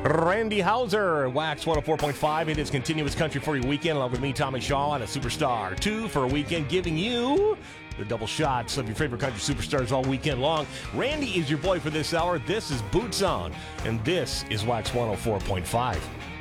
Randy Hauser, Wax 104.5. It is continuous country for your weekend, along with me, Tommy Shaw, and a Superstar 2 for a weekend, giving you the double shots of your favorite country superstars all weekend long. Randy is your boy for this hour. This is Boots On, and this is Wax 104.5.